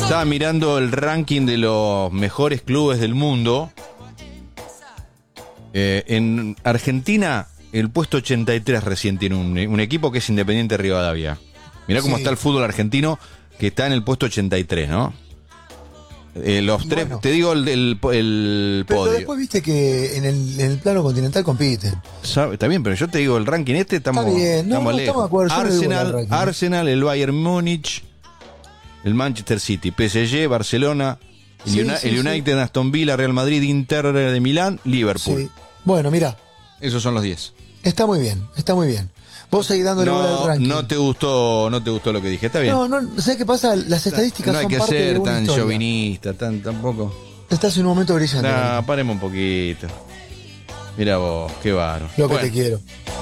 Estaba mirando el ranking de los mejores clubes del mundo. En Argentina, el puesto 83 recién tiene un equipo que es Independiente Rivadavia. Mirá cómo está el fútbol argentino, que está en el puesto 83, ¿no? Los tres, bueno, te digo el podio. Pero después viste que en el plano continental compiten. Está bien, pero yo te digo, el ranking estamos, está bien. estamos lejos. Estamos de acuerdo. Arsenal, el Bayern Múnich, el Manchester City, PSG, Barcelona, el United, Aston Villa, Real Madrid, Inter de Milán, Liverpool. Sí. Bueno, mira. Esos son los 10. Está muy bien, está muy bien. Vos seguís dándole bola al ranking. No te gustó lo que dije, está bien. No, ¿sabés qué pasa? Las estadísticas son parte de una historia. No hay que ser tan chauvinista, tampoco. Estás en un momento brillante. Paremos un poquito. Mira vos, qué bárbaro. Lo que te quiero.